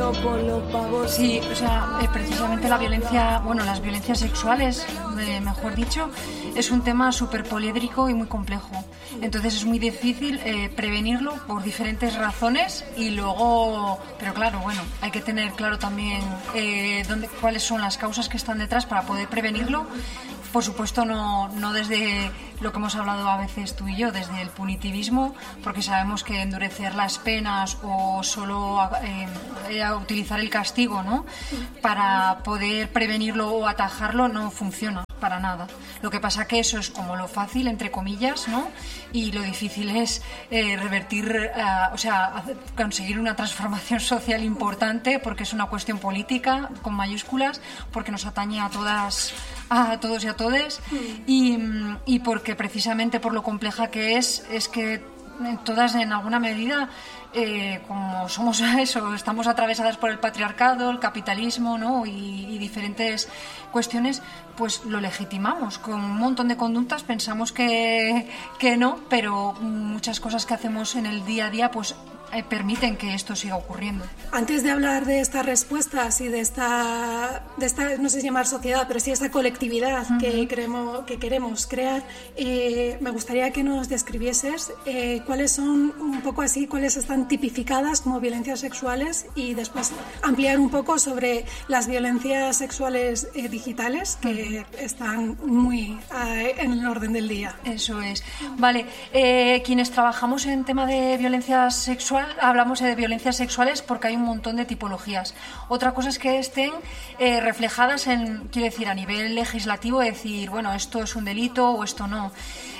con los pavos. Sí, o sea, precisamente la violencia, bueno, las violencias sexuales, mejor dicho, es un tema súper poliédrico y muy complejo. Entonces es muy difícil prevenirlo por diferentes razones y luego, pero claro, bueno, hay que tener claro también cuáles son las causas que están detrás para poder prevenirlo. Por supuesto, no desde lo que hemos hablado a veces tú y yo, desde el punitivismo, porque sabemos que endurecer las penas o solo utilizar el castigo, ¿no?, para poder prevenirlo o atajarlo no funciona para nada. Lo que pasa que eso es como lo fácil, entre comillas, ¿no? Y lo difícil es revertir, conseguir una transformación social importante, porque es una cuestión política con mayúsculas, porque nos atañe a todos y a todes, y porque precisamente por lo compleja que es que todas en alguna medida, como somos eso, estamos atravesadas por el patriarcado, el capitalismo, ¿no?, y diferentes cuestiones, pues lo legitimamos. Con un montón de conductas pensamos que no, pero muchas cosas que hacemos en el día a día pues permiten que esto siga ocurriendo. Antes de hablar de estas respuestas y de esta no sé si llamar sociedad, pero sí esta colectividad que queremos crear, me gustaría que nos describieses cuáles son un poco así, cuáles están tipificadas como violencias sexuales, y después ampliar un poco sobre las violencias sexuales digitales que están muy en el orden del día. Eso es. Vale, quienes trabajamos en tema de violencia sexual, hablamos de violencias sexuales porque hay un montón de tipologías. Otra cosa es que estén reflejadas quiero decir, a nivel legislativo, decir, bueno, esto es un delito o esto no.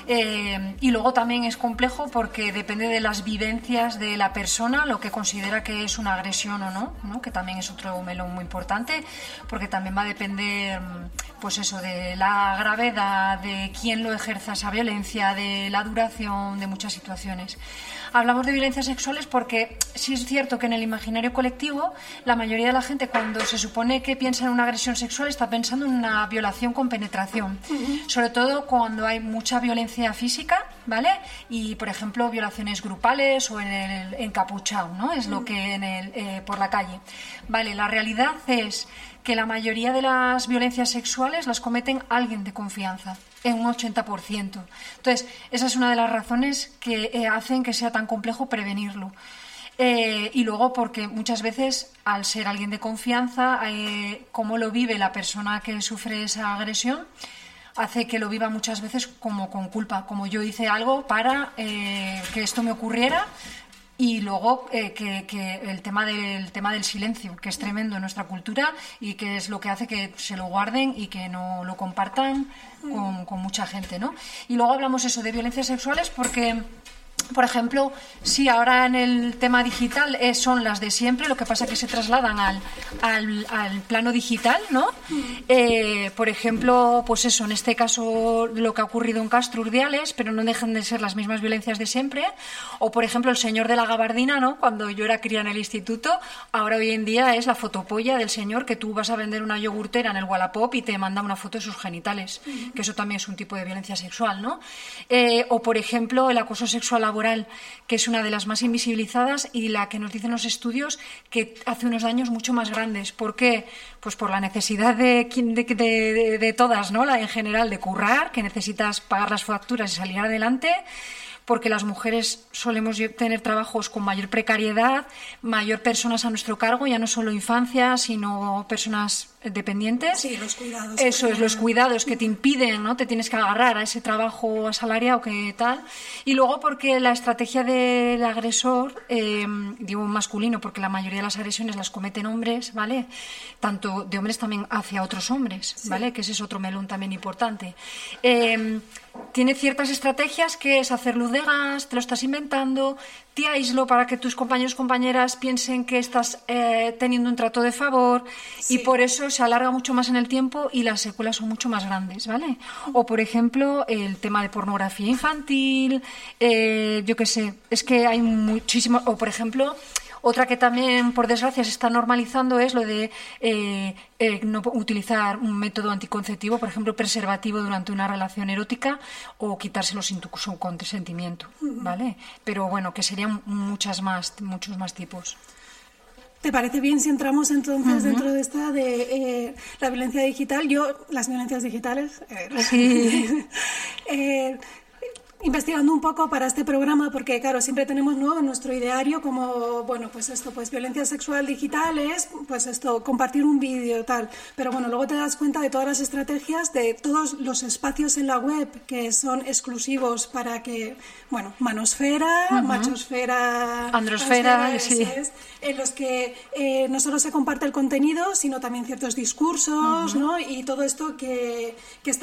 Y luego también es complejo porque depende de las vivencias de la persona lo que considera que es una agresión o no, ¿no? Que también es otro melón muy importante, porque también va a depender, pues eso, de la gravedad, de quién lo ejerza esa violencia, de la duración, de muchas situaciones. Hablamos de violencias sexuales porque sí es cierto que en el imaginario colectivo la mayoría de la gente, cuando se supone que piensa en una agresión sexual, está pensando en una violación con penetración, sobre todo cuando hay mucha violencia física, ¿vale? Y, por ejemplo, violaciones grupales o en el encapuchado, ¿no? Es lo que por la calle. Vale, la realidad es que la mayoría de las violencias sexuales las cometen alguien de confianza, en un 80%. Entonces, esa es una de las razones que hacen que sea tan complejo prevenirlo. Y luego porque muchas veces, al ser alguien de confianza, cómo lo vive la persona que sufre esa agresión, hace que lo viva muchas veces como con culpa, como yo hice algo para que esto me ocurriera. Y luego que el tema del silencio, que es tremendo en nuestra cultura y que es lo que hace que se lo guarden y que no lo compartan con mucha gente, ¿no? Y luego hablamos eso de violencias sexuales porque, por ejemplo, sí, ahora en el tema digital son las de siempre, lo que pasa es que se trasladan al plano digital, ¿no? Por ejemplo, pues eso, en este caso lo que ha ocurrido en Castro Urdiales, pero no dejan de ser las mismas violencias de siempre. O, por ejemplo, el señor de la gabardina, ¿no? Cuando yo era cría en el instituto, ahora hoy en día es la fotopolla del señor que tú vas a vender una yogurtera en el Wallapop y te manda una foto de sus genitales, que eso también es un tipo de violencia sexual, ¿no? O, por ejemplo, el acoso sexual laboral, que es una de las más invisibilizadas y la que nos dicen los estudios que hace unos daños mucho más grandes. ¿Por qué? Pues por la necesidad de todas, ¿no? En general, de currar, que necesitas pagar las facturas y salir adelante, porque las mujeres solemos tener trabajos con mayor precariedad, mayor personas a nuestro cargo, ya no solo infancia, sino personas dependientes. Sí, los cuidados. Eso es, los cuidados que te impiden, ¿no? Te tienes que agarrar a ese trabajo asalariado que tal. Y luego porque la estrategia del agresor, digo masculino, porque la mayoría de las agresiones las cometen hombres, ¿vale? Tanto de hombres también hacia otros hombres, ¿vale? Sí. Que ese es otro melón también importante. Tiene ciertas estrategias que es hacer luz de gas, te lo estás inventando, te aíslo para que tus compañeros compañeras piensen que estás teniendo un trato de favor, sí. Y por eso se alarga mucho más en el tiempo y las secuelas son mucho más grandes, ¿vale? O, por ejemplo, el tema de pornografía infantil, yo qué sé, es que hay muchísimo. O, por ejemplo, otra que también, por desgracia, se está normalizando es lo de no utilizar un método anticonceptivo, por ejemplo, preservativo durante una relación erótica, o quitárselo sin tu consentimiento, ¿vale? Pero bueno, que serían muchos más tipos. ¿Te parece bien si entramos entonces dentro de esta de la violencia digital? Las violencias digitales, sí. investigando un poco para este programa, porque claro, siempre tenemos, ¿no?, en nuestro ideario como, bueno, pues esto, pues violencia sexual digital es, pues esto, compartir un vídeo, tal. Pero bueno, luego te das cuenta de todas las estrategias, de todos los espacios en la web que son exclusivos para que, bueno, manosfera, machosfera, androsfera, sí. En los que no solo se comparte el contenido, sino también ciertos discursos, ¿no? Y todo esto que está